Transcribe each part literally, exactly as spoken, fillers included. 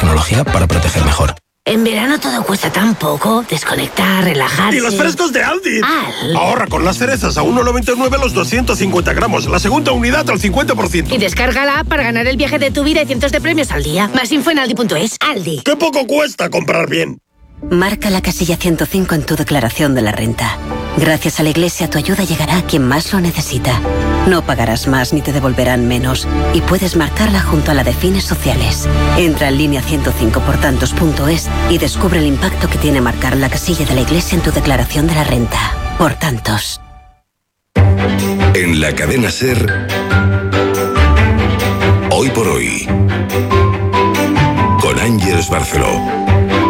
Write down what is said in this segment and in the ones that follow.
tecnología para proteger mejor. En verano todo cuesta tan poco. Desconectar, relajarse... ¡Y los frescos de Aldi! Al. Ahorra con las cerezas a uno noventa y nueve los doscientos cincuenta gramos. La segunda unidad al cincuenta por ciento. Y descarga la app para ganar el viaje de tu vida y cientos de premios al día. Más info en aldi punto es. Aldi. ¡Qué poco cuesta comprar bien! Marca la casilla ciento cinco en tu declaración de la renta. Gracias a la Iglesia, tu ayuda llegará a quien más lo necesita. No pagarás más ni te devolverán menos. Y puedes marcarla junto a la de fines sociales. Entra en línea ciento cinco por tantos punto es y descubre el impacto que tiene marcar la casilla de la Iglesia en tu declaración de la renta. Por tantos. En la cadena SER, Hoy por Hoy, con Ángeles Barceló.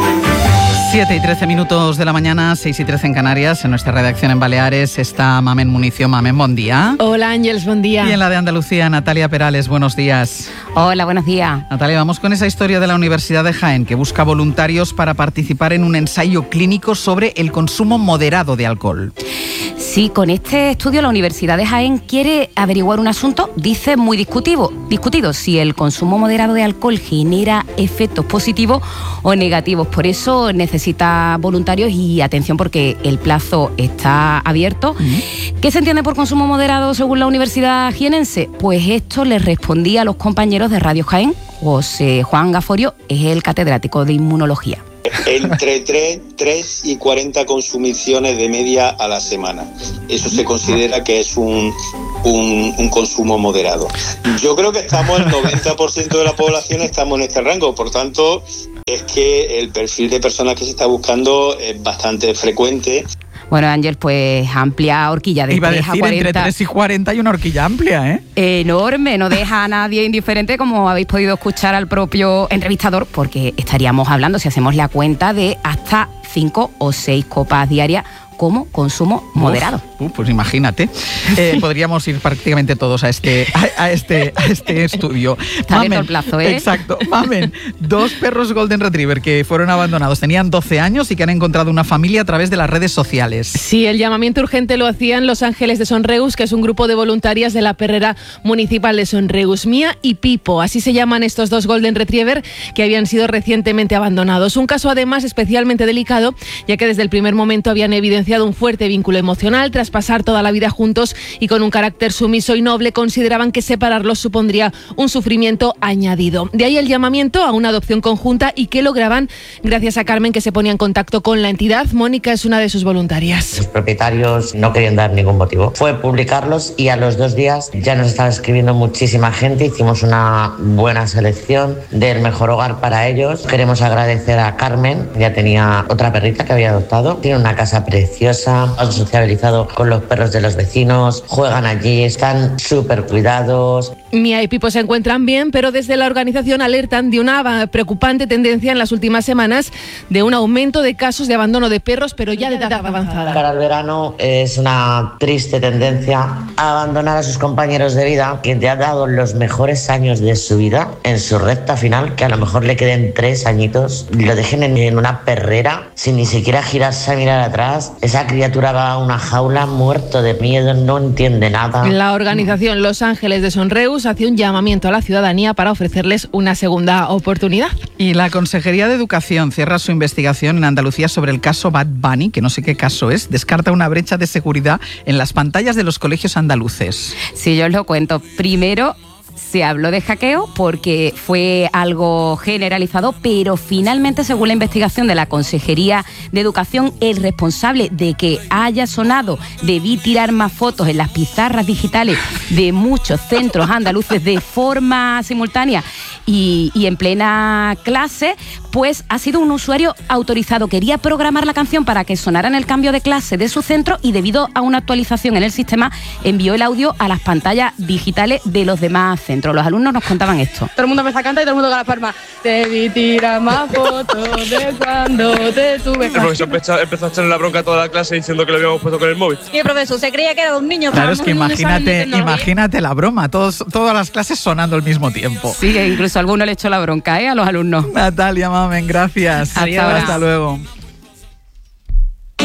siete y trece minutos de la mañana, seis y trece en Canarias. En nuestra redacción en Baleares está Mamen Municio. Mamen, buen día. Hola Ángeles, buen día. Y en la de Andalucía, Natalia Perales, buenos días. Hola, buenos días. Natalia, vamos con esa historia de la Universidad de Jaén que busca voluntarios para participar en un ensayo clínico sobre el consumo moderado de alcohol. Sí, con este estudio la Universidad de Jaén quiere averiguar un asunto, dice, muy discutido, discutido, si el consumo moderado de alcohol genera efectos positivos o negativos. Por eso necesita voluntarios y atención porque el plazo está abierto. Uh-huh. ¿Qué se entiende por consumo moderado según la Universidad jienense? Pues esto les respondía a los compañeros de Radio Jaén. José Juan Gaforio es el catedrático de inmunología. Entre tres y cuarenta consumiciones de media a la semana. Eso se considera que es un, un, un consumo moderado. Yo creo que estamos, el noventa por ciento de la población estamos en este rango, por tanto, es que el perfil de personas que se está buscando es bastante frecuente. Bueno, Ángel, pues amplia horquilla de Iba a tres decir, a cuarenta. Entre tres y cuarenta hay una horquilla amplia, ¿eh? Enorme, no deja a nadie indiferente, como habéis podido escuchar al propio entrevistador, porque estaríamos hablando, si hacemos la cuenta, de hasta cinco o seis copas diarias como consumo moderado. Uf, uh, pues imagínate, eh, podríamos ir prácticamente todos a este a, a este a este estudio. Está abierto el plazo, ¿eh? Exacto. Mamen, dos perros Golden Retriever que fueron abandonados, tenían doce años y que han encontrado una familia a través de las redes sociales. Sí, el llamamiento urgente lo hacían Los Ángeles de Sonreus, que es un grupo de voluntarias de la perrera municipal de Sonreus. Mía y Pipo, así se llaman estos dos Golden Retriever que habían sido recientemente abandonados. Un caso además especialmente delicado, ya que desde el primer momento habían evidenciado un fuerte vínculo emocional tras pasar toda la vida juntos y con un carácter sumiso y noble. Consideraban que separarlos supondría un sufrimiento añadido. De ahí el llamamiento a una adopción conjunta y que lograban gracias a Carmen, que se ponía en contacto con la entidad. Mónica es una de sus voluntarias. Los propietarios no querían dar ningún motivo. Fue publicarlos y a los dos días ya nos estaba escribiendo muchísima gente. Hicimos una buena selección del mejor hogar para ellos. Queremos agradecer a Carmen, ya tenía otra perrita que había adoptado. Tiene una casa preciosa, han sociabilizado con los perros de los vecinos, juegan allí, están súper cuidados. Mía y Pipo se encuentran bien, pero desde la organización alertan de una preocupante tendencia en las últimas semanas de un aumento de casos de abandono de perros, pero ya de edad avanzada. Para el verano es una triste tendencia a abandonar a sus compañeros de vida, que te ha dado los mejores años de su vida en su recta final, que a lo mejor le queden tres añitos, lo dejen en una perrera sin ni siquiera girarse a mirar atrás. Esa criatura va a una jaula muerto de miedo, no entiende nada. La organización Los Ángeles de Sonreus hace un llamamiento a la ciudadanía para ofrecerles una segunda oportunidad. Y la Consejería de Educación cierra su investigación en Andalucía sobre el caso Bad Bunny, que no sé qué caso es, descarta una brecha de seguridad en las pantallas de los colegios andaluces. Sí, yo os lo cuento. Primero, se habló de hackeo porque fue algo generalizado, pero finalmente, según la investigación de la Consejería de Educación, el responsable de que haya sonado "debí tirar más fotos" en las pizarras digitales de muchos centros andaluces de forma simultánea y, y en plena clase, pues ha sido un usuario autorizado. Quería programar la canción para que sonara en el cambio de clase de su centro y, debido a una actualización en el sistema, envió el audio a las pantallas digitales de los demás centros. Los alumnos nos contaban esto. Todo el mundo empezó a cantar y todo el mundo con las palmas. Te vi tirar más fotos de cuando te tuve. El profesor empezó, empezó a echarle la bronca a toda la clase diciendo que lo habíamos puesto con el móvil. Y el profesor se creía que era un niño. Claro, es que imagínate, imagínate la broma, todos, todas las clases sonando al mismo tiempo. Sí, que incluso alguno le echó la bronca, ¿eh?, a los alumnos. Natalia, mamen, gracias. Hasta, Hasta luego.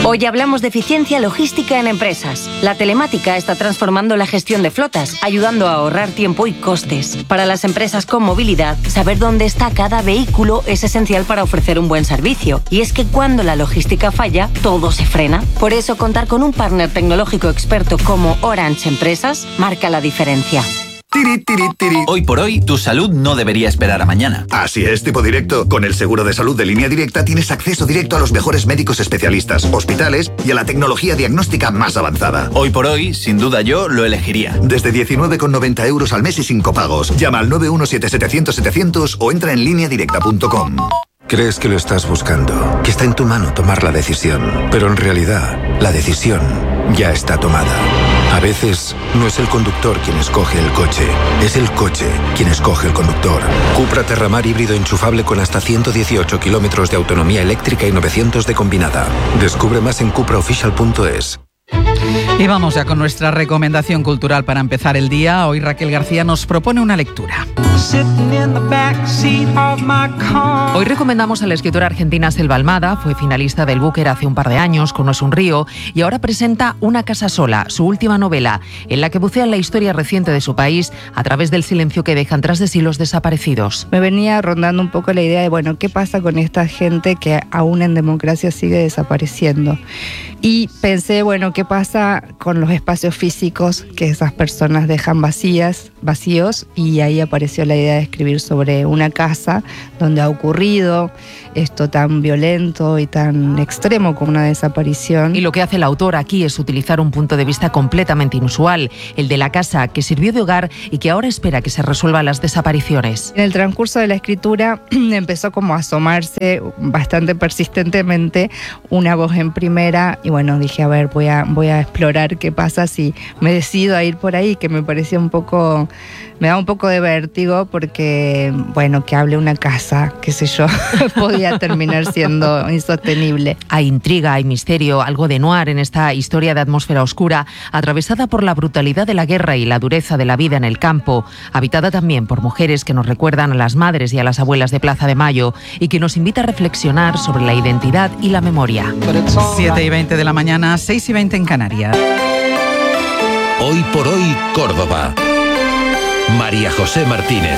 Hoy hablamos de eficiencia logística en empresas. La telemática está transformando la gestión de flotas, ayudando a ahorrar tiempo y costes. Para las empresas con movilidad, saber dónde está cada vehículo es esencial para ofrecer un buen servicio. Y es que cuando la logística falla, todo se frena. Por eso, contar con un partner tecnológico experto como Orange Empresas marca la diferencia. Tiri, tiri, tiri. Hoy por hoy, tu salud no debería esperar a mañana. Así es, tipo directo. Con el seguro de salud de Línea Directa tienes acceso directo a los mejores médicos especialistas, hospitales y a la tecnología diagnóstica más avanzada. Hoy por hoy, sin duda yo lo elegiría. Desde diecinueve con noventa euros al mes y sin copagos. Llama al nueve uno siete setecientos setecientos o entra en línea directa punto com. Crees que lo estás buscando, que está en tu mano tomar la decisión, pero en realidad la decisión ya está tomada. A veces no es el conductor quien escoge el coche, es el coche quien escoge el conductor. Cupra Terramar híbrido enchufable con hasta ciento dieciocho kilómetros de autonomía eléctrica y novecientos de combinada. Descubre más en cupra oficial punto es. Y vamos ya con nuestra recomendación cultural para empezar el día. Hoy Raquel García nos propone una lectura. Hoy recomendamos a la escritora argentina Selva Almada. Fue finalista del Booker hace un par de años con No es un río y ahora presenta Una casa sola, su última novela, en la que bucea en la historia reciente de su país a través del silencio que dejan tras de sí los desaparecidos. Me venía rondando un poco la idea de, bueno, ¿qué pasa con esta gente que aún en democracia sigue desapareciendo? Y pensé, bueno, ¿qué pasa con los espacios físicos que esas personas dejan vacías, vacíos? Y ahí apareció la idea de escribir sobre una casa donde ha ocurrido esto tan violento y tan extremo como una desaparición. Y lo que hace el autor aquí es utilizar un punto de vista completamente inusual, el de la casa que sirvió de hogar y que ahora espera que se resuelvan las desapariciones. En el transcurso de la escritura empezó como a asomarse bastante persistentemente una voz en primera y bueno, dije, a ver, voy a, voy a explorar qué pasa si me decido a ir por ahí, que me parecía un poco, me da un poco de vértigo porque, bueno, que hable una casa, qué sé yo, podía terminar siendo insostenible. Hay intriga, hay misterio, algo de noir en esta historia de atmósfera oscura, atravesada por la brutalidad de la guerra y la dureza de la vida en el campo, habitada también por mujeres que nos recuerdan a las madres y a las abuelas de Plaza de Mayo y que nos invita a reflexionar sobre la identidad y la memoria. siete y veinte de la mañana, seis y veinte en Canarias. Hoy por hoy, Córdoba. María José Martínez.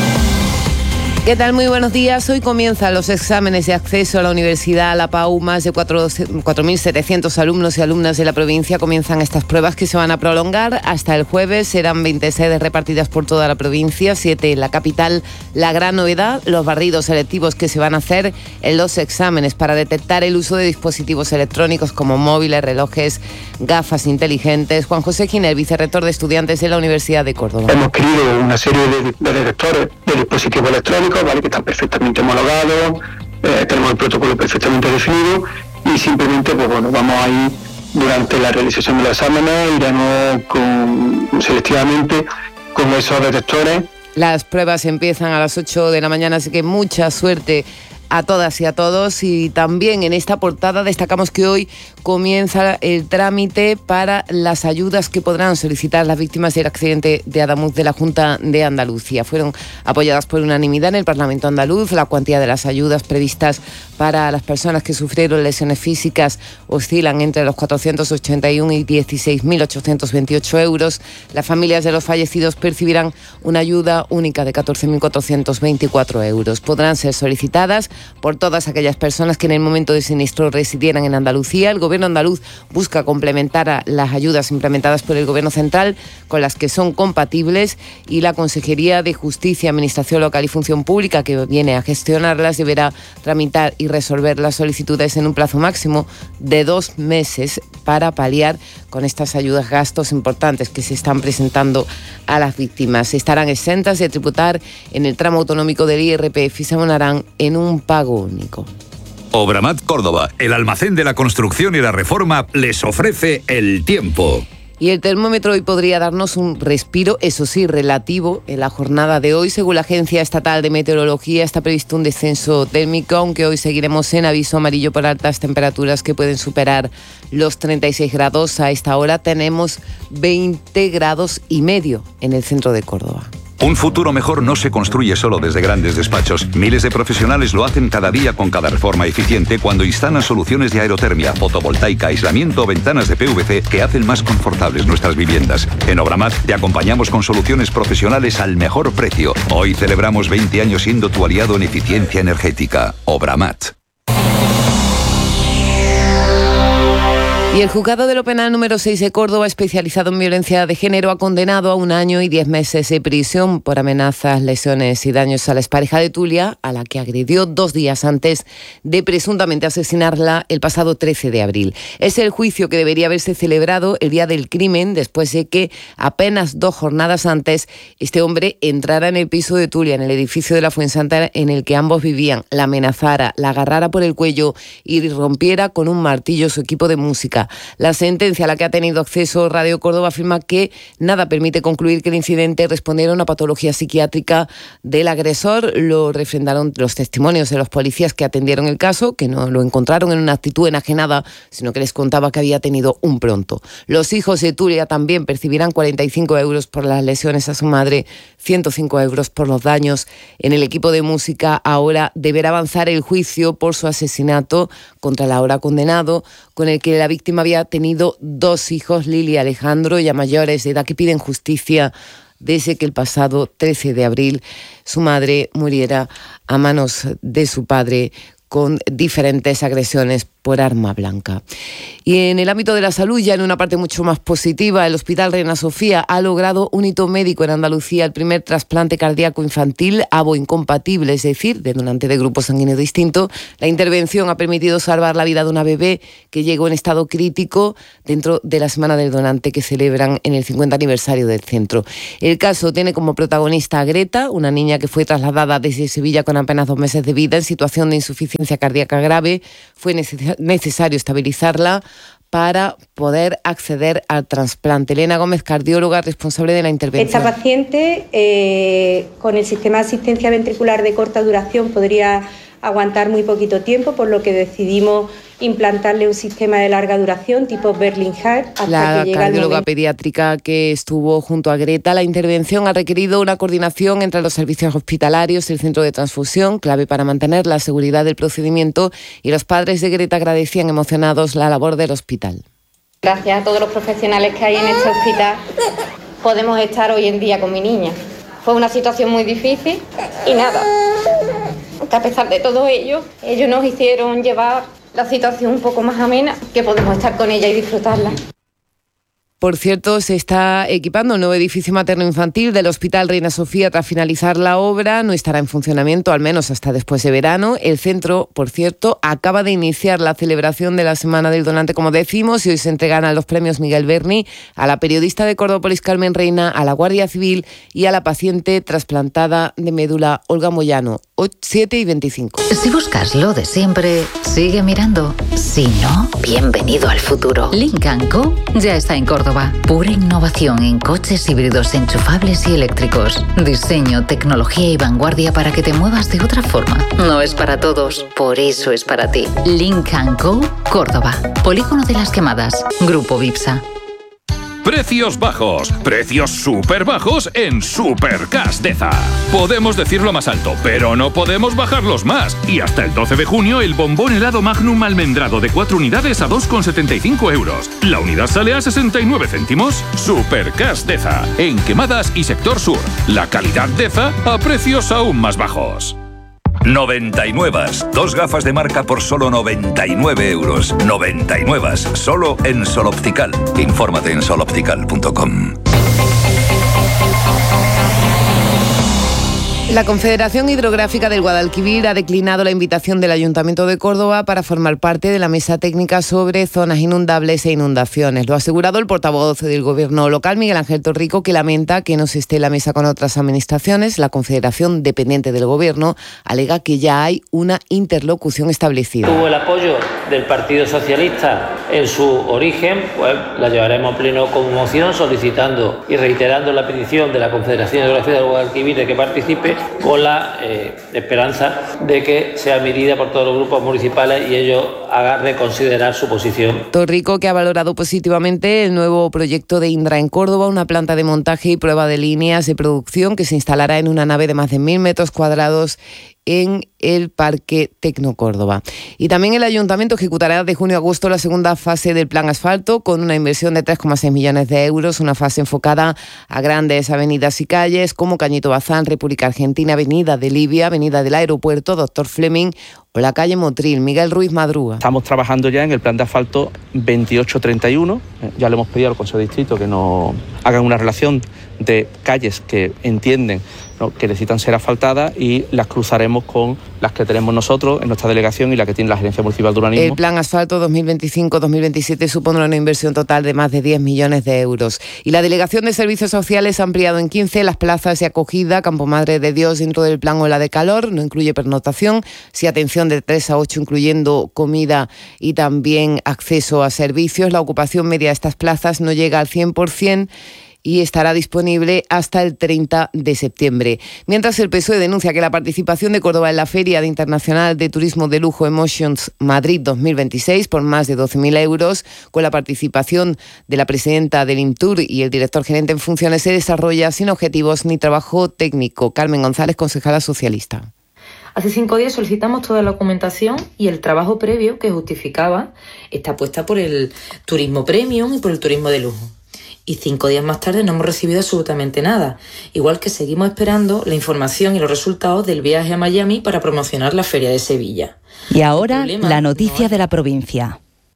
¿Qué tal? Muy buenos días. Hoy comienzan los exámenes de acceso a la Universidad La Pau. Más de cuatro mil setecientos alumnos y alumnas de la provincia comienzan estas pruebas que se van a prolongar hasta el jueves. Serán veinte sedes repartidas por toda la provincia, siete en la capital. La gran novedad, los barridos selectivos que se van a hacer en los exámenes para detectar el uso de dispositivos electrónicos como móviles, relojes, gafas inteligentes. Juan José Giner, vicerrector de estudiantes de la Universidad de Córdoba. Hemos querido una serie de, de detectores de dispositivos electrónicos, ¿vale?, que están perfectamente homologados, eh, tenemos el protocolo perfectamente definido y simplemente, pues bueno, vamos a ir durante la realización de los exámenes, iremos con, selectivamente con esos detectores. Las pruebas empiezan a las ocho de la mañana, así que mucha suerte a todas y a todos. Y también en esta portada destacamos que hoy comienza el trámite para las ayudas que podrán solicitar las víctimas del accidente de Adamuz de la Junta de Andalucía. Fueron apoyadas por unanimidad en el Parlamento andaluz. La cuantía de las ayudas previstas para las personas que sufrieron lesiones físicas oscilan entre los cuatrocientos ochenta y uno y dieciséis mil ochocientos veintiocho euros. Las familias de los fallecidos percibirán una ayuda única de catorce mil cuatrocientos veinticuatro euros. Podrán ser solicitadas por todas aquellas personas que en el momento del siniestro residieran en Andalucía. El Gobierno andaluz busca complementar a las ayudas implementadas por el Gobierno central con las que son compatibles y la Consejería de Justicia, Administración Local y Función Pública, que viene a gestionarlas, deberá tramitar y resolver las solicitudes en un plazo máximo de dos meses para paliar con estas ayudas gastos importantes que se están presentando a las víctimas. Estarán exentas de tributar en el tramo autonómico del I R P F y se abonarán en un pago único. Obramat Córdoba, el almacén de la construcción y la reforma, les ofrece el tiempo. Y el termómetro hoy podría darnos un respiro, eso sí, relativo en la jornada de hoy. Según la Agencia Estatal de Meteorología, está previsto un descenso térmico, aunque hoy seguiremos en aviso amarillo por altas temperaturas que pueden superar los treinta y seis grados. A esta hora tenemos veinte grados y medio en el centro de Córdoba. Un futuro mejor no se construye solo desde grandes despachos. Miles de profesionales lo hacen cada día con cada reforma eficiente cuando instalan soluciones de aerotermia, fotovoltaica, aislamiento o ventanas de P V C que hacen más confortables nuestras viviendas. En Obramat te acompañamos con soluciones profesionales al mejor precio. Hoy celebramos veinte años siendo tu aliado en eficiencia energética. Obramat. Y el juzgado de lo penal número seis de Córdoba, especializado en violencia de género, ha condenado a un año y diez meses de prisión por amenazas, lesiones y daños a la expareja de Tulia, a la que agredió dos días antes de presuntamente asesinarla el pasado trece de abril. Es el juicio que debería haberse celebrado el día del crimen, después de que apenas dos jornadas antes este hombre entrara en el piso de Tulia, en el edificio de la Fuensanta en el que ambos vivían, la amenazara, la agarrara por el cuello y rompiera con un martillo su equipo de música. La sentencia a la que ha tenido acceso Radio Córdoba afirma que nada permite concluir que el incidente respondiera a una patología psiquiátrica del agresor. Lo refrendaron los testimonios de los policías que atendieron el caso, que no lo encontraron en una actitud enajenada, sino que les contaba que había tenido un pronto. Los hijos de Tulia también percibirán cuarenta y cinco euros por las lesiones a su madre, ciento cinco euros por los daños en el equipo de música. Ahora deberá avanzar el juicio por su asesinato contra el ahora condenado, con el que la víctima había tenido dos hijos, Lili y Alejandro, ya mayores de edad, que piden justicia desde que el pasado trece de abril su madre muriera a manos de su padre con diferentes agresiones por arma blanca. Y en el ámbito de la salud, ya en una parte mucho más positiva, el Hospital Reina Sofía ha logrado un hito médico en Andalucía, el primer trasplante cardíaco infantil avo incompatible, es decir, de donante de grupo sanguíneo distinto. La intervención ha permitido salvar la vida de una bebé que llegó en estado crítico dentro de la Semana del Donante que celebran en el cincuenta aniversario del centro. El caso tiene como protagonista a Greta, una niña que fue trasladada desde Sevilla con apenas dos meses de vida en situación de insuficiencia cardíaca grave. Fue necesario necesario estabilizarla para poder acceder al trasplante. Elena Gómez, cardióloga responsable de la intervención. Esta paciente eh, con el sistema de asistencia ventricular de corta duración podría aguantar muy poquito tiempo, por lo que decidimos implantarle un sistema de larga duración tipo Berlin Heart hasta la que llega el cardióloga momento. pediátrica que estuvo junto a Greta. La intervención ha requerido una coordinación entre los servicios hospitalarios, el centro de transfusión, clave para mantener la seguridad del procedimiento, y los padres de Greta agradecían emocionados la labor del hospital. Gracias a todos los profesionales que hay en este hospital podemos estar hoy en día con mi niña. Fue una situación muy difícil y nada, que a pesar de todo ello, ellos nos hicieron llevar la situación un poco más amena, que podemos estar con ella y disfrutarla. Por cierto, se está equipando el nuevo edificio materno-infantil del Hospital Reina Sofía tras finalizar la obra. No estará en funcionamiento, al menos hasta después de verano. El centro, por cierto, acaba de iniciar la celebración de la Semana del Donante, como decimos, y hoy se entregan los premios Miguel Berni a la periodista de Cordópolis Carmen Reina, a la Guardia Civil y a la paciente trasplantada de médula Olga Moyano, siete y veinticinco. Si buscas lo de siempre, sigue mirando. Si no, bienvenido al futuro. Lynk and Co ya está en Córdoba. Pura innovación en coches híbridos enchufables y eléctricos. Diseño, tecnología y vanguardia para que te muevas de otra forma. No es para todos, por eso es para ti. Lynk and Co Córdoba. Polígono de las Quemadas. Grupo Vipsa. Precios bajos, precios súper bajos en Supercash Deza. Podemos decirlo más alto, pero no podemos bajarlos más. Y hasta el doce de junio el bombón helado Magnum almendrado de cuatro unidades a dos con setenta y cinco euros. La unidad sale a sesenta y nueve céntimos. Supercash Deza, en Quemadas y Sector Sur. La calidad Deza a precios aún más bajos. noventa y nueve. Dos gafas de marca por solo noventa y nueve euros. noventa y nueve. Solo en Sol Optical. Infórmate en sol optical punto com. La Confederación Hidrográfica del Guadalquivir ha declinado la invitación del Ayuntamiento de Córdoba para formar parte de la mesa técnica sobre zonas inundables e inundaciones. Lo ha asegurado el portavoz del Gobierno local, Miguel Ángel Torrico, que lamenta que no se esté en la mesa con otras administraciones. La Confederación, dependiente del Gobierno, alega que ya hay una interlocución establecida. Tuvo el apoyo del Partido Socialista en su origen, pues la llevaremos a pleno con moción solicitando y reiterando la petición de la Confederación Hidrográfica del Guadalquivir de que participe, con la eh, esperanza de que sea admitida por todos los grupos municipales y ellos hagan reconsiderar su posición. Torrico, que ha valorado positivamente el nuevo proyecto de Indra en Córdoba, una planta de montaje y prueba de líneas de producción que se instalará en una nave de más de mil metros cuadrados en el Parque Tecno Córdoba. Y también el Ayuntamiento ejecutará de junio a agosto la segunda fase del Plan Asfalto con una inversión de tres coma seis millones de euros, una fase enfocada a grandes avenidas y calles como Cañito Bazán, República Argentina, Avenida de Libia, Avenida del Aeropuerto, Doctor Fleming o la calle Motril. Miguel Ruiz Madruga. Estamos trabajando ya en el plan de asfalto veintiocho treinta y uno. Ya le hemos pedido al Consejo de Distrito que nos hagan una relación de calles que entienden, ¿no?, que necesitan ser asfaltadas y las cruzaremos con las que tenemos nosotros en nuestra delegación y la que tiene la Gerencia Municipal de Urbanismo. El plan asfalto dos mil veinticinco dos mil veintisiete supondrá una inversión total de más de diez millones de euros. Y la Delegación de Servicios Sociales ha ampliado en quince las plazas de acogida Campo Madre de Dios dentro del plan Ola de Calor. No incluye pernotación, sí atención de tres a ocho, incluyendo comida y también acceso a servicios. La ocupación media de estas plazas no llega al cien por ciento y estará disponible hasta el treinta de septiembre. Mientras el P S O E denuncia que la participación de Córdoba en la Feria Internacional de Turismo de Lujo Emotions Madrid dos mil veintiséis por más de doce mil euros, con la participación de la presidenta del IMTUR y el director gerente en funciones, se desarrolla sin objetivos ni trabajo técnico. Carmen González, concejala socialista. Hace cinco días solicitamos toda la documentación y el trabajo previo que justificaba esta apuesta por el turismo premium y por el turismo de lujo. Y cinco días más tarde no hemos recibido absolutamente nada. Igual que seguimos esperando la información y los resultados del viaje a Miami para promocionar la Feria de Sevilla. Y ahora, la noticia de la provincia.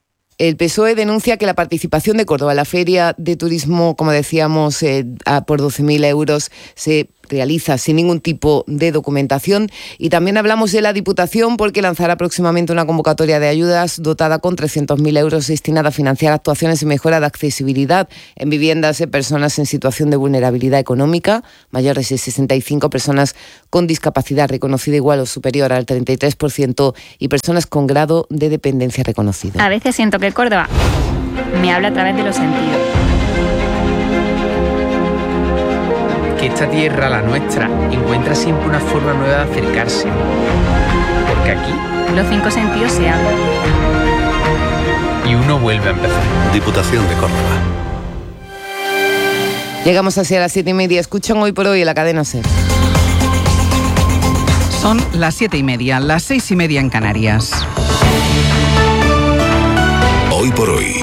El P S O E denuncia que la participación de Córdoba en la Feria de Turismo, como decíamos, eh, a, por doce mil euros se realiza sin ningún tipo de documentación. Y también hablamos de la Diputación porque lanzará próximamente una convocatoria de ayudas dotada con trescientos mil euros destinada a financiar actuaciones de mejora de accesibilidad en viviendas de personas en situación de vulnerabilidad económica, mayores de sesenta y cinco, personas con discapacidad reconocida igual o superior al treinta y tres por ciento y personas con grado de dependencia reconocido. A veces siento que Córdoba me habla a través de los sentidos. Que esta tierra, la nuestra, encuentra siempre una forma nueva de acercarse. Porque aquí los cinco sentidos se abren. Y uno vuelve a empezar. Diputación de Córdoba. Llegamos hacia las siete y media. Escuchan Hoy por Hoy en la cadena SER. Son las siete y media, las seis y media en Canarias. Hoy por Hoy.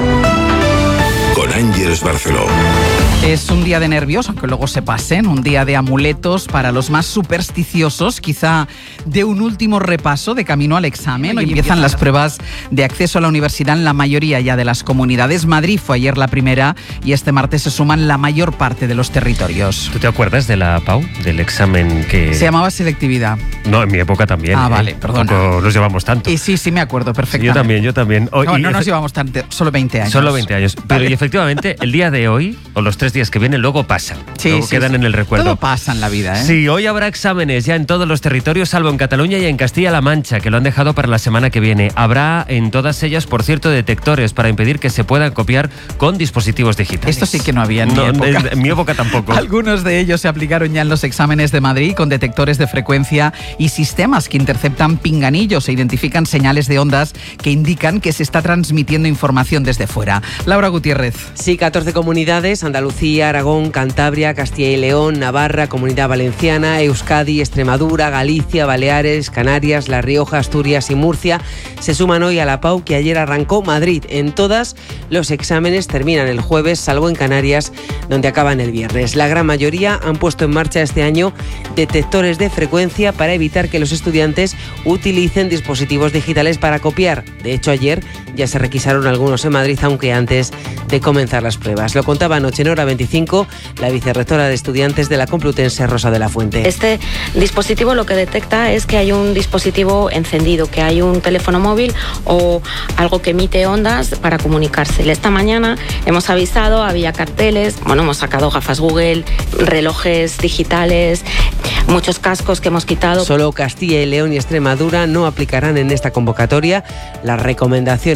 Con Ángeles Barceló. Es un día de nervios, aunque luego se pasen, un día de amuletos para los más supersticiosos, quizá de un último repaso de camino al examen. Hoy empiezan las pruebas de acceso a la universidad en la mayoría ya de las comunidades. Madrid fue ayer la primera y este martes se suman la mayor parte de los territorios. ¿Tú te acuerdas de la P A U, del examen que...? Se llamaba selectividad. No, en mi época también. Ah, ¿eh? vale, perdona. Tampoco nos llevamos tanto. Y sí, sí me acuerdo perfectamente. Yo también, yo también. Oh, no, no nos llevamos tanto, solo veinte años. Solo veinte años. Pero vale. Y efectivamente, el día de hoy, o los tres días que vienen, luego pasan. Sí, luego sí, quedan sí. en el recuerdo. Todo pasa en la vida, ¿eh? Sí, hoy habrá exámenes ya en todos los territorios, salvo en Cataluña y en Castilla-La Mancha, que lo han dejado para la semana que viene. Habrá en todas ellas, por cierto, detectores para impedir que se puedan copiar con dispositivos digitales. Esto sí que no había en no, mi época. En, en mi época tampoco. Algunos de ellos se aplicaron ya en los exámenes de Madrid con detectores de frecuencia y sistemas que interceptan pinganillos e identifican señales de ondas que indican que se está transmitiendo información desde fuera. Laura Gutiérrez. Sí, catorce comunidades, Andalucía, Aragón, Cantabria, Castilla y León, Navarra, Comunidad Valenciana, Euskadi, Extremadura, Galicia, Baleares, Canarias, La Rioja, Asturias y Murcia se suman hoy a la P A U que ayer arrancó Madrid. En todas los exámenes terminan el jueves, salvo en Canarias, donde acaban el viernes. La gran mayoría han puesto en marcha este año detectores de frecuencia para evitar que los estudiantes utilicen dispositivos digitales para copiar. De hecho, ayer ya se requisaron algunos en Madrid, aunque antes de comenzar las pruebas. Lo contaba anoche en Hora veinticinco la vicerrectora de estudiantes de la Complutense, Rosa de la Fuente. Este dispositivo lo que detecta es que hay un dispositivo encendido, que hay un teléfono móvil o algo que emite ondas para comunicarse. Esta mañana hemos avisado, había carteles, bueno, hemos sacado gafas Google, relojes digitales, muchos cascos que hemos quitado. Solo Castilla y León y Extremadura no aplicarán en esta convocatoria las recomendaciones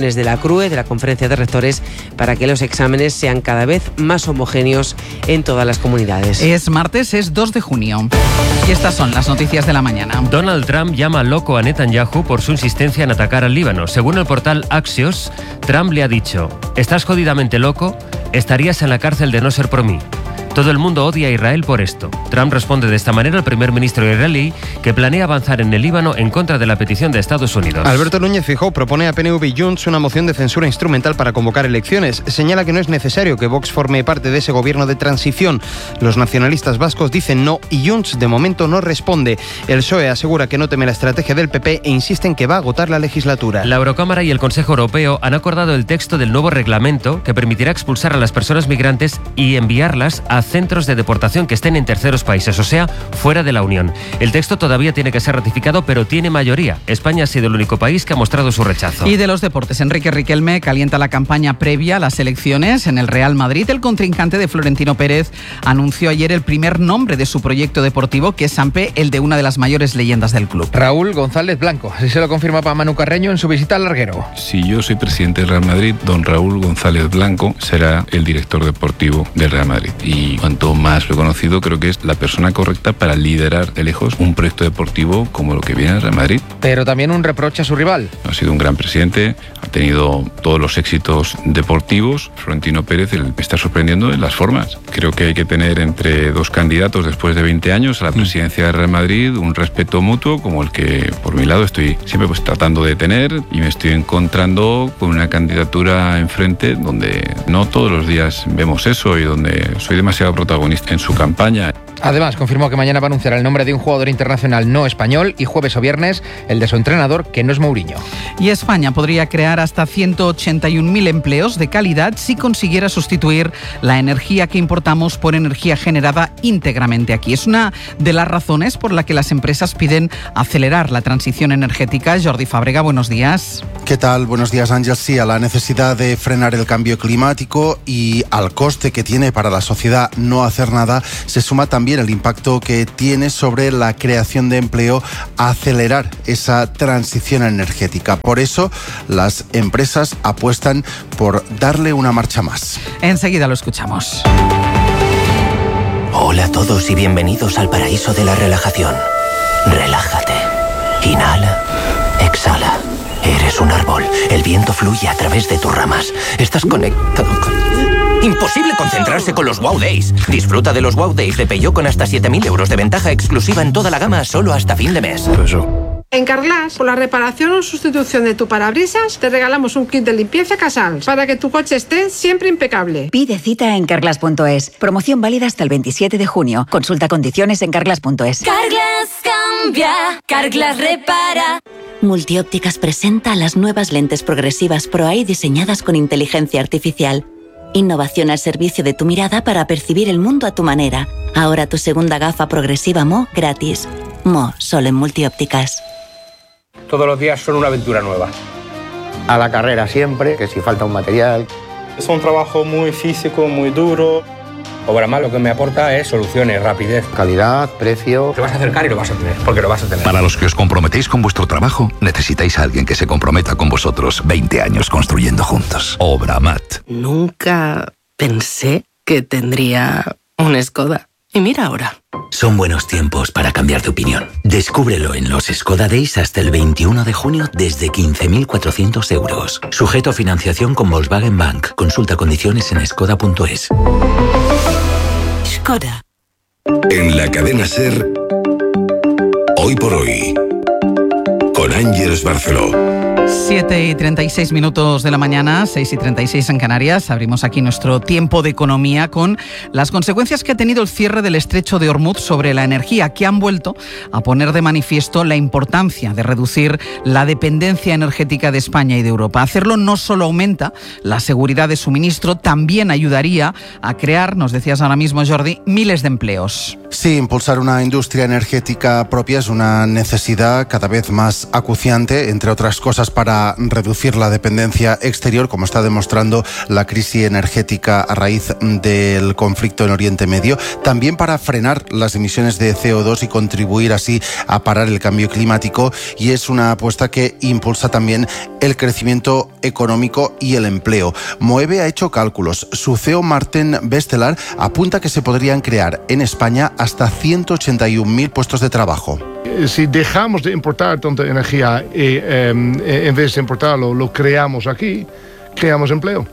recomendaciones de la C R U E, de la Conferencia de Rectores, para que los exámenes sean cada vez más homogéneos en todas las comunidades. Es martes, es dos de junio. Y estas son las noticias de la mañana. Donald Trump llama loco a Netanyahu por su insistencia en atacar al Líbano. Según el portal Axios, Trump le ha dicho: «Estás jodidamente loco, estarías en la cárcel de no ser por mí». Todo el mundo odia a Israel por esto. Trump responde de esta manera al primer ministro israelí, que planea avanzar en el Líbano en contra de la petición de Estados Unidos. Alberto Núñez Feijóo propone a P N V y Junts una moción de censura instrumental para convocar elecciones. Señala que no es necesario que Vox forme parte de ese gobierno de transición. Los nacionalistas vascos dicen no y Junts de momento no responde. El P S O E asegura que no teme la estrategia del P P e insiste en que va a agotar la legislatura. La Eurocámara y el Consejo Europeo han acordado el texto del nuevo reglamento que permitirá expulsar a las personas migrantes y enviarlas a centros de deportación que estén en terceros países, o sea, fuera de la Unión. El texto todavía tiene que ser ratificado, pero tiene mayoría. España ha sido el único país que ha mostrado su rechazo. Y de los deportes, Enrique Riquelme calienta la campaña previa a las elecciones en el Real Madrid. El contrincante de Florentino Pérez anunció ayer el primer nombre de su proyecto deportivo, que es Sampe, el de una de las mayores leyendas del club. Raúl González Blanco, así se lo confirma para Manu Carreño en su visita al larguero. Si yo soy presidente del Real Madrid, don Raúl González Blanco será el director deportivo del Real Madrid. Y cuanto más lo he conocido, creo que es la persona correcta para liderar de lejos un proyecto deportivo como lo que viene al Real Madrid. Pero también un reproche a su rival. Ha sido un gran presidente, ha tenido todos los éxitos deportivos. Florentino Pérez me está sorprendiendo en las formas. Creo que hay que tener entre dos candidatos después de veinte años a la presidencia del Real Madrid un respeto mutuo como el que por mi lado estoy siempre pues tratando de tener, y me estoy encontrando con una candidatura enfrente donde no todos los días vemos eso y donde soy demasiado protagonista en su campaña. Además, confirmó que mañana va a anunciar el nombre de un jugador internacional no español y jueves o viernes el de su entrenador, que no es Mourinho. Y España podría crear hasta ciento ochenta y un mil empleos de calidad si consiguiera sustituir la energía que importamos por energía generada íntegramente aquí. Es una de las razones por la que las empresas piden acelerar la transición energética. Jordi Fàbrega, buenos días. ¿Qué tal? Buenos días, Ángel. Sí, a la necesidad de frenar el cambio climático y al coste que tiene para la sociedad no hacer nada, se suma también el impacto que tiene sobre la creación de empleo a acelerar esa transición energética. Por eso, las empresas apuestan por darle una marcha más. Enseguida lo escuchamos. Hola a todos y bienvenidos al paraíso de la relajación. Relájate. Inhala. Exhala. Eres un árbol. El viento fluye a través de tus ramas. Estás conectado con... Imposible concentrarse con los Wow Days. Disfruta de los Wow Days de Peugeot con hasta siete mil euros de ventaja exclusiva en toda la gama solo hasta fin de mes. En Carglass, por la reparación o sustitución de tu parabrisas, te regalamos un kit de limpieza Casals para que tu coche esté siempre impecable. Pide cita en carglass punto es. Promoción válida hasta el veintisiete de junio. Consulta condiciones en carglass punto es. Carglass cambia, Carglass repara. Multiópticas presenta las nuevas lentes progresivas Pro Eye diseñadas con inteligencia artificial. Innovación al servicio de tu mirada para percibir el mundo a tu manera. Ahora tu segunda gafa progresiva M O gratis. M O, solo en Multiópticas. Todos los días son una aventura nueva. A la carrera siempre, que si falta un material. Es un trabajo muy físico, muy duro. Obramat lo que me aporta es soluciones, rapidez. Calidad, precio. Te vas a acercar y lo vas a tener, porque lo vas a tener. Para los que os comprometéis con vuestro trabajo, necesitáis a alguien que se comprometa con vosotros. veinte años construyendo juntos. Obramat. Nunca pensé que tendría un Skoda. Y mira ahora. Son buenos tiempos para cambiar de opinión. Descúbrelo en los Skoda Days hasta el veintiuno de junio desde quince mil cuatrocientos euros. Sujeto a financiación con Volkswagen Bank. Consulta condiciones en skoda punto es. Skoda. En la cadena SER, hoy por hoy, con Ángeles Barceló. siete y treinta y seis minutos de la mañana, seis y treinta y seis en Canarias. Abrimos aquí nuestro tiempo de economía con las consecuencias que ha tenido el cierre del estrecho de Hormuz sobre la energía, que han vuelto a poner de manifiesto la importancia de reducir la dependencia energética de España y de Europa. Hacerlo no solo aumenta la seguridad de suministro, también ayudaría a crear, nos decías ahora mismo, Jordi, miles de empleos. Sí, impulsar una industria energética propia es una necesidad cada vez más acuciante, entre otras cosas para reducir la dependencia exterior, como está demostrando la crisis energética a raíz del conflicto en Oriente Medio, también para frenar las emisiones de C O dos y contribuir así a parar el cambio climático, y es una apuesta que impulsa también el crecimiento económico y el empleo. Moeve ha hecho cálculos. Su C E O Martín Bestelar apunta que se podrían crear en España hasta ciento ochenta y un mil puestos de trabajo. Si dejamos de importar tanta energía y eh, en vez de importarlo lo creamos aquí, creamos empleo.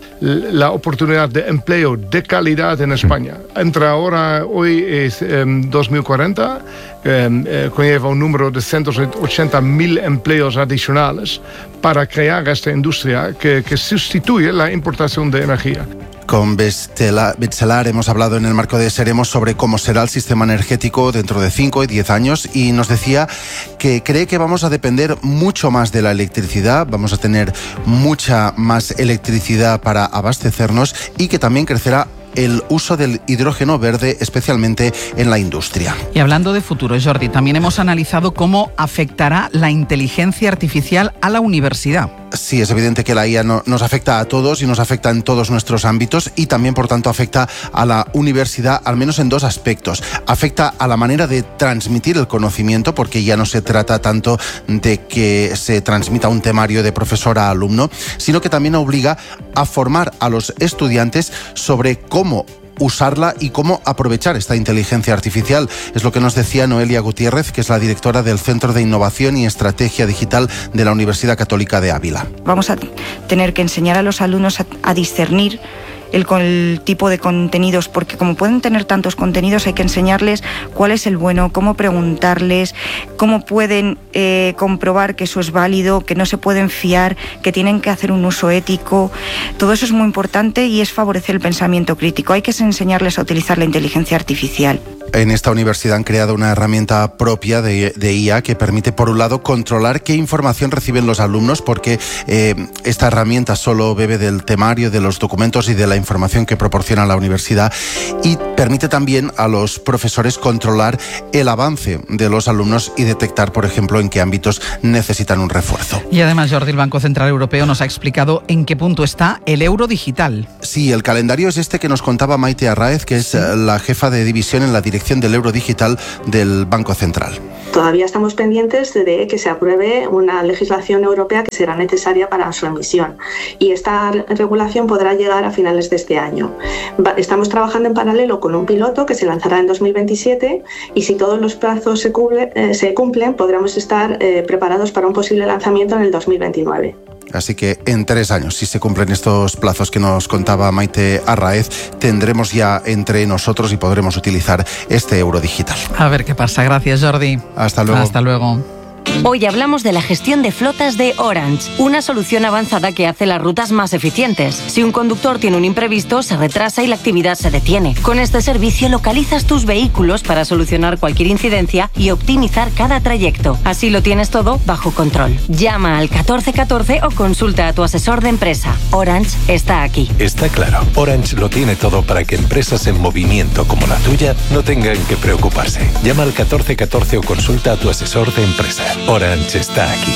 La oportunidad de empleo de calidad en España. Entre ahora, hoy es eh, dos mil cuarenta, eh, eh, conlleva un número de ciento ochenta mil empleos adicionales para crear esta industria que, que sustituye la importación de energía. Con Bestelar hemos hablado en el marco de Seremos sobre cómo será el sistema energético dentro de cinco y diez años, y nos decía que cree que vamos a depender mucho más de la electricidad, vamos a tener mucha más electricidad para abastecernos, y que también crecerá el uso del hidrógeno verde, especialmente en la industria. Y hablando de futuro, Jordi, también hemos analizado cómo afectará la inteligencia artificial a la universidad. Sí, es evidente que la I A no, nos afecta a todos y nos afecta en todos nuestros ámbitos, y también, por tanto, afecta a la universidad, al menos en dos aspectos. Afecta a la manera de transmitir el conocimiento, porque ya no se trata tanto de que se transmita un temario de profesor a alumno, sino que también obliga a formar a los estudiantes sobre cómo usarla y cómo aprovechar esta inteligencia artificial. Es lo que nos decía Noelia Gutiérrez, que es la directora del Centro de Innovación y Estrategia Digital de la Universidad Católica de Ávila. Vamos a tener que enseñar a los alumnos a, a discernir El, el tipo de contenidos, porque como pueden tener tantos contenidos, hay que enseñarles cuál es el bueno, cómo preguntarles, cómo pueden eh, comprobar que eso es válido, que no se pueden fiar, que tienen que hacer un uso ético. Todo eso es muy importante y es favorecer el pensamiento crítico. Hay que enseñarles a utilizar la inteligencia artificial. En esta universidad han creado una herramienta propia de, de I A que permite, por un lado, controlar qué información reciben los alumnos, porque eh, esta herramienta solo bebe del temario, de los documentos y de la información que proporciona la universidad, y permite también a los profesores controlar el avance de los alumnos y detectar, por ejemplo, en qué ámbitos necesitan un refuerzo. Y además, Jordi, el Banco Central Europeo nos ha explicado en qué punto está el euro digital. Sí, el calendario es este que nos contaba Maite Arráez, que es sí. la jefa de división en la dirección del euro digital del Banco Central. Todavía estamos pendientes de que se apruebe una legislación europea que será necesaria para su emisión, y esta regulación podrá llegar a finales de este año. Estamos trabajando en paralelo con un piloto que se lanzará en dos mil veintisiete, y si todos los plazos se, cubre, eh, se cumplen, podremos estar eh, preparados para un posible lanzamiento en el dos mil veintinueve. Así que en tres años, si se cumplen estos plazos que nos contaba Maite Arráez, tendremos ya entre nosotros y podremos utilizar este euro digital. A ver qué pasa. Gracias, Jordi. Hasta luego. Hasta luego. Hoy hablamos de la gestión de flotas de Orange, una solución avanzada que hace las rutas más eficientes. Si un conductor tiene un imprevisto, se retrasa y la actividad se detiene. Con este servicio localizas tus vehículos para solucionar cualquier incidencia y optimizar cada trayecto. Así lo tienes todo bajo control. Llama al catorce catorce o consulta a tu asesor de empresa. Orange está aquí. Está claro, Orange lo tiene todo para que empresas en movimiento como la tuya no tengan que preocuparse. Llama al catorce catorce o consulta a tu asesor de empresa. Orange está aquí.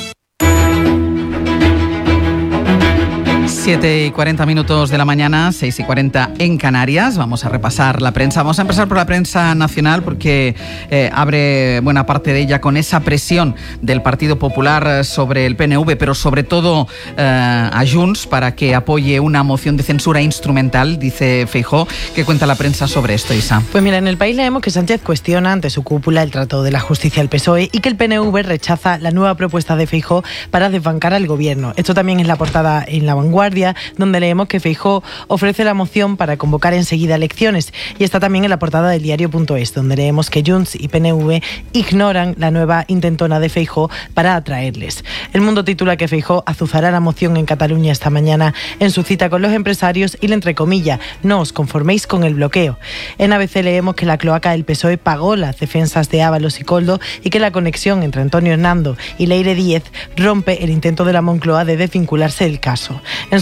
siete y cuarenta minutos de la mañana, seis y cuarenta en Canarias. Vamos a repasar la prensa. Vamos a empezar por la prensa nacional, porque eh, abre buena parte de ella con esa presión del Partido Popular sobre el P N V, pero sobre todo eh, a Junts para que apoye una moción de censura instrumental, dice Feijóo. ¿Qué cuenta la prensa sobre esto, Isa? Pues mira, en El País leemos que Sánchez cuestiona ante su cúpula el trato de la justicia al P S O E y que el P N V rechaza la nueva propuesta de Feijóo para desbancar al gobierno. Esto también es la portada en La Vanguardia, donde leemos que Feijóo ofrece la moción para convocar enseguida elecciones, y está también en la portada del diario punto es, donde leemos que Junts y P N V ignoran la nueva intentona de Feijóo para atraerles. El Mundo titula que Feijóo azuzará la moción en Cataluña esta mañana en su cita con los empresarios y le entrecomilla: no os conforméis con el bloqueo. En A B C leemos que la cloaca del P S O E pagó las defensas de Ábalos y Koldo y que la conexión entre Antonio Hernando y Leire Díez rompe el intento de la Moncloa de desvincularse del caso. En su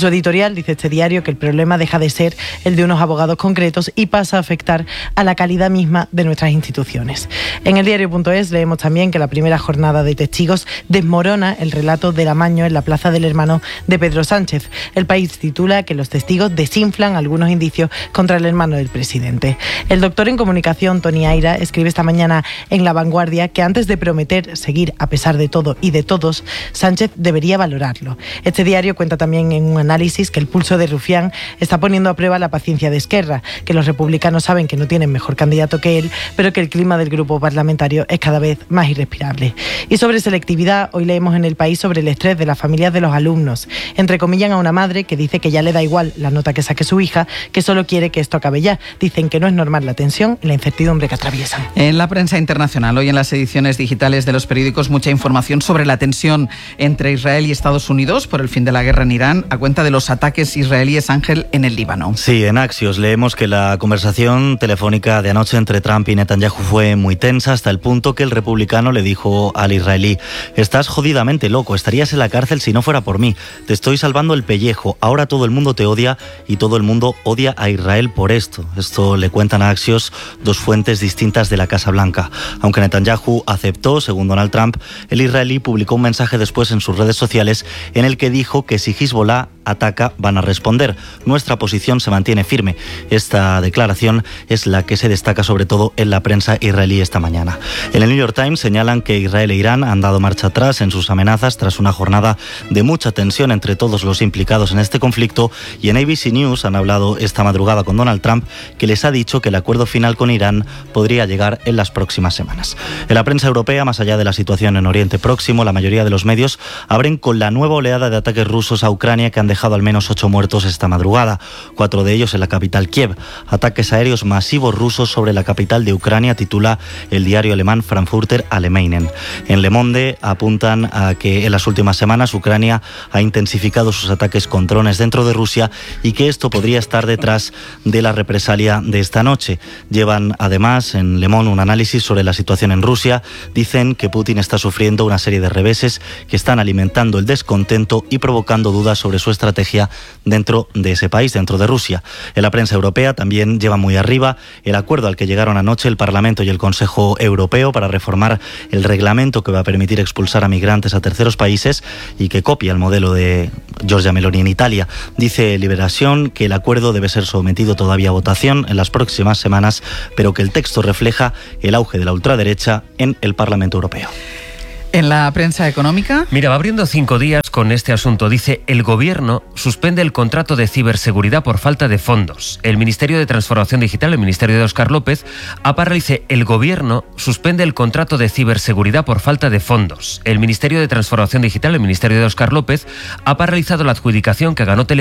su editorial dice este diario que el problema deja de ser el de unos abogados concretos y pasa a afectar a la calidad misma de nuestras instituciones. En el diario punto es leemos también que la primera jornada de testigos desmorona el relato del amaño en la plaza del hermano de Pedro Sánchez. El País titula que los testigos desinflan algunos indicios contra el hermano del presidente. El doctor en comunicación, Tony Aira, escribe esta mañana en La Vanguardia que antes de prometer seguir a pesar de todo y de todos, Sánchez debería valorarlo. Este diario cuenta también en un análisis que el pulso de Rufián está poniendo a prueba la paciencia de Esquerra, que los republicanos saben que no tienen mejor candidato que él, pero que el clima del grupo parlamentario es cada vez más irrespirable. Y sobre selectividad, hoy leemos en El País sobre el estrés de las familias de los alumnos. Entrecomillan a una madre que dice que ya le da igual la nota que saque su hija, que solo quiere que esto acabe ya. Dicen que no es normal la tensión y la incertidumbre que atraviesan. En la prensa internacional, hoy en las ediciones digitales de los periódicos, mucha información sobre la tensión entre Israel y Estados Unidos por el fin de la guerra en Irán, a cuenta de los ataques israelíes, Ángel, en el Líbano. Sí, en Axios leemos que la conversación telefónica de anoche entre Trump y Netanyahu fue muy tensa, hasta el punto que el republicano le dijo al israelí: estás jodidamente loco, estarías en la cárcel si no fuera por mí, te estoy salvando el pellejo, ahora todo el mundo te odia y todo el mundo odia a Israel por esto. Esto le cuentan a Axios dos fuentes distintas de la Casa Blanca. Aunque Netanyahu aceptó, según Donald Trump, el israelí publicó un mensaje después en sus redes sociales en el que dijo que si Hezbollah ataca, van a responder. Nuestra posición se mantiene firme. Esta declaración es la que se destaca sobre todo en la prensa israelí esta mañana. En el New York Times señalan que Israel e Irán han dado marcha atrás en sus amenazas tras una jornada de mucha tensión entre todos los implicados en este conflicto, y en A B C News han hablado esta madrugada con Donald Trump, que les ha dicho que el acuerdo final con Irán podría llegar en las próximas semanas. En la prensa europea, más allá de la situación en Oriente Próximo, la mayoría de los medios abren con la nueva oleada de ataques rusos a Ucrania que han dejado al menos ocho muertos esta madrugada, cuatro de ellos en la capital Kiev. Ataques aéreos masivos rusos sobre la capital de Ucrania, titula el diario alemán Frankfurter Allgemeinen. En Le Monde apuntan a que en las últimas semanas Ucrania ha intensificado sus ataques con drones dentro de Rusia y que esto podría estar detrás de la represalia de esta noche. Llevan además en Le Monde un análisis sobre la situación en Rusia. Dicen que Putin está sufriendo una serie de reveses que están alimentando el descontento y provocando dudas sobre su estrategia dentro de ese país, dentro de Rusia. En la prensa europea también lleva muy arriba el acuerdo al que llegaron anoche el Parlamento y el Consejo Europeo para reformar el reglamento que va a permitir expulsar a migrantes a terceros países y que copia el modelo de Giorgia Meloni en Italia. Dice Liberación que el acuerdo debe ser sometido todavía a votación en las próximas semanas, pero que el texto refleja el auge de la ultraderecha en el Parlamento Europeo. En la prensa económica... Mira, va abriendo cinco días con este asunto. Dice, el Gobierno suspende el contrato de ciberseguridad por falta de fondos. El Ministerio de Transformación Digital, el Ministerio de Óscar López, ha paralizado. El Gobierno suspende el contrato de ciberseguridad por falta de fondos. El Ministerio de Transformación Digital, el Ministerio de Óscar López, ha paralizado la adjudicación que ganó Tele